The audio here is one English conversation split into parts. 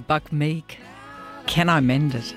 Buck Meek. Can I mend it?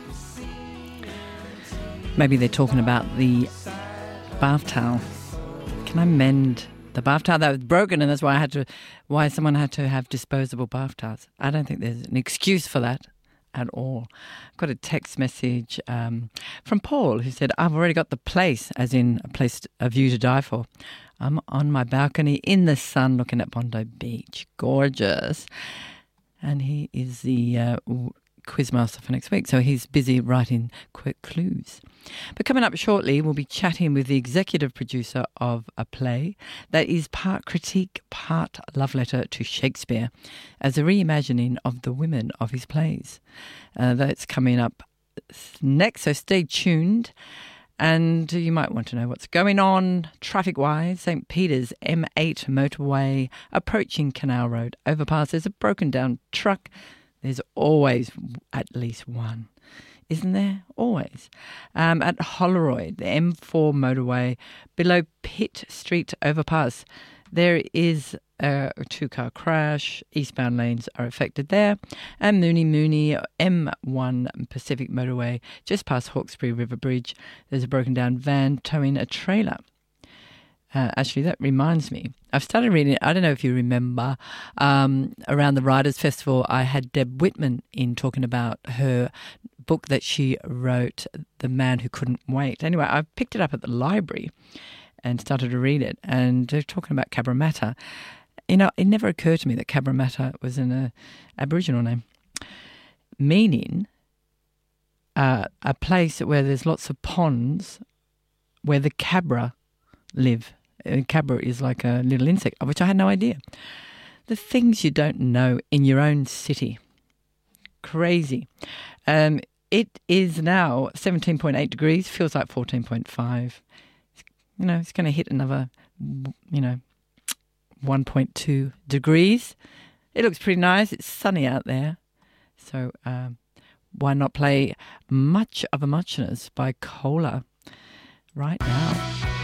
Maybe they're talking about the bath towel. Can I mend the bath towel that was broken, and that's why someone had to have disposable bath towels? I don't think there's an excuse for that at all. Got a text message from Paul who said, I've already got the place, as in a view to die for. I'm on my balcony in the sun looking at Bondi Beach. Gorgeous. And he is the quizmaster for next week, so he's busy writing quick clues. But coming up shortly, we'll be chatting with the executive producer of a play that is part critique, part love letter to Shakespeare, as a reimagining of the women of his plays. That's coming up next, so stay tuned. And you might want to know what's going on traffic-wise. St. Peter's M8 motorway approaching Canal Road overpass. There's a broken down truck. There's always at least one, isn't there? Always. At Holroyd, the M4 motorway below Pitt Street overpass, there is a two-car crash. Eastbound lanes are affected there. And Mooney M1 Pacific motorway just past Hawkesbury River Bridge. There's a broken down van towing a trailer. Actually, that reminds me. I've started reading, I don't know if you remember, around the Writers' Festival, I had Deb Whitman in talking about her book that she wrote, The Man Who Couldn't Wait. Anyway, I picked it up at the library and started to read it, and they're talking about Cabramatta. You know, it never occurred to me that Cabramatta was an Aboriginal name, meaning a place where there's lots of ponds where the Cabra live. Cabra is like a little insect, of which I had no idea. The things you don't know in your own city. Crazy. It is now 17.8 degrees, feels like 14.5. You know, it's going to hit another, 1.2 degrees. It looks pretty nice. It's sunny out there. So why not play Much of a Muchness by Cola right now?